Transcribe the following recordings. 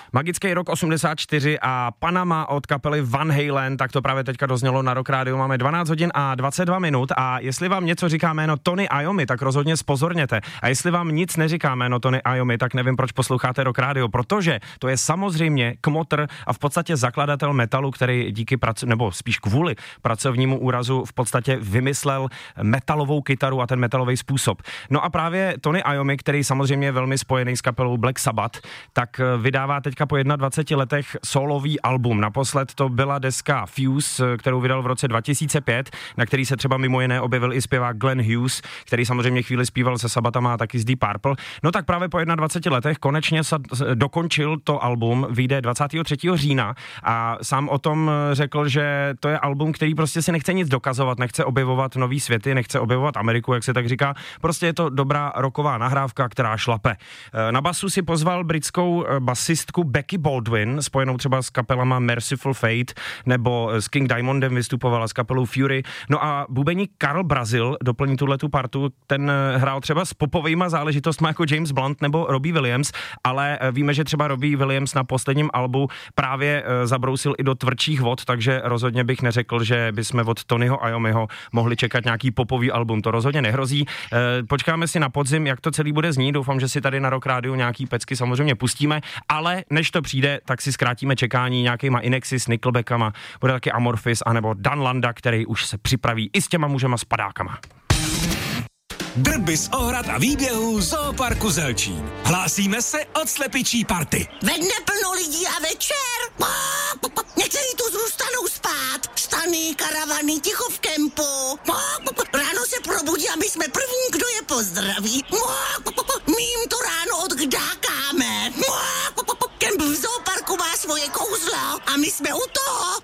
Magický rok 84 a Panama od kapely Van Halen, tak to právě teďka doznělo na Rock Rádiu. Máme 12 hodin a 22 minut a jestli vám něco říká jméno Tony Iommi, tak rozhodně zpozorněte. A jestli vám nic neříká jméno Tony Iommi, tak nevím, proč posloucháte Rock Rádio, protože to je samozřejmě kmotr a v podstatě zakladatel metalu, který díky nebo spíš kvůli pracovnímu úrazu v podstatě vymyslel metalovou kytaru a ten metalový způsob. No a právě Tony Iommi, který samozřejmě je velmi spojený s kapelou Black Sabbath, tak vydává teďka po 21 letech solový album. Naposled to byla deska Fuse, kterou vydal v roce 2005, na který se třeba mimo jiné objevil i zpěvák Glenn Hughes, který samozřejmě chvíli zpíval se Sabbathama a taky z Deep Purple. No tak právě po 21 letech konečně dokončil to album, vyjde 23. října a sám o tom řekl, že to je album, který prostě si nechce nic dokazovat, nechce objevovat nový světy, nechce objevovat Ameriku, jak se tak říká. Prostě je to dobrá rocková nahrávka, která šlape. Na basu si pozval britskou basistku Becky Baldwin, spojenou třeba s kapelama Merciful Fate, nebo s King Diamondem vystupovala s kapelou Fury. No a bubeník Karl Brazil doplní tuhletu partu, ten hrál třeba s popovejma záležitostmi jako James Blunt nebo Robbie Williams, ale víme, že třeba Robbie Williams na posledním albu právě zabrousil i do tvrdších vod, takže rozhodně bych neřekl, že bychom od Tonyho Iommiho mohli čekat nějaký popový album, to rozhodně nehrozí. Počkáme si na podzim, jak to celý bude znít, doufám, že si tady na Rock Rádiu nějaký pecky samozřejmě pustíme, ale než to přijde, tak si zkrátíme čekání nějakýma Inexis, Nickelbackama, bude taky Amorphis, anebo Dan Landa, který už se připraví i s těma mužema s padákama. Drby z ohrad a výběhů Zooparku Zelčín. Hlásíme se od slepičí party. Ve dne plno lidí a večer. Někteří tu zůstanou spát. Stany, karavany, ticho v kempu. Ráno se probudí a my jsme první, kdo je pozdraví. My jim to ráno odkdákáme. Kemp v Zooparku má svoje kouzlo a my jsme u toho.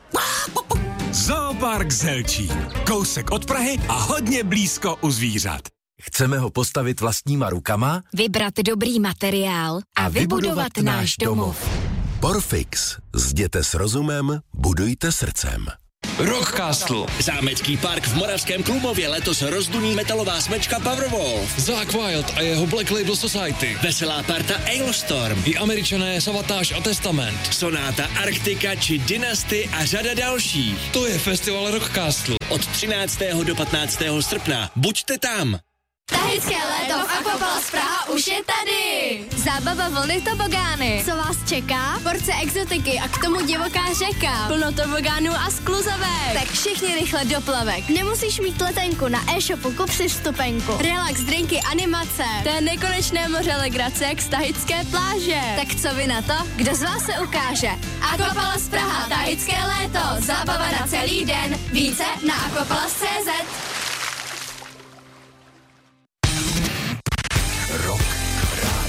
Zoopark Zelčín. Kousek od Prahy a hodně blízko u zvířat. Chceme ho postavit vlastníma rukama? Vybrat dobrý materiál a vybudovat náš domov. Porfix. Zděte s rozumem, budujte srdcem. Rockcastle. Zámecký park v Moravském Klumově letos rozduní metalová smečka Powerwolf. Zakk Wylde a jeho Black Label Society. Veselá parta Ailstorm. I Američané Savatage a Testament. Sonáta Arktika či Dynasty a řada dalších. To je festival Rockcastle. Od 13. do 15. srpna. Buďte tam. Tahické léto v Aquapalace Praha už je tady. Zábava vlny tobogány. Co vás čeká? Porce exotiky a k tomu divoká řeka. Plno tobogánů a skluzavek. Tak všichni rychle do plavek. Nemusíš mít letenku, na e-shopu kup si vstupenku. Relax, drinky, animace. To je nekonečné moře legrace jak z tahické pláže. Tak co vy na to? Kdo z vás se ukáže? Aquapalace Praha, tahické léto. Zábava na celý den. Více na aquapalace.cz.